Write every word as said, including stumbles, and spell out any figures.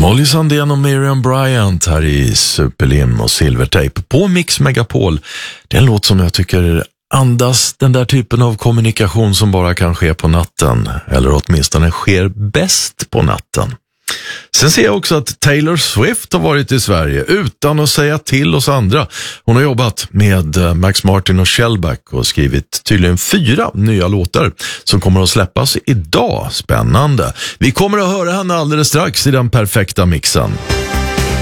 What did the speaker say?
Molly Sandén och Miriam Bryant här i Superlim och Silvertape på Mix Megapol. Det är en låt som jag tycker andas den där typen av kommunikation som bara kan ske på natten, eller åtminstone sker bäst på natten. Sen ser jag också att Taylor Swift har varit i Sverige utan att säga till oss andra. Hon har jobbat med Max Martin och Shellback och skrivit tydligen fyra nya låtar som kommer att släppas idag. Spännande. Vi kommer att höra henne alldeles strax i den perfekta mixen.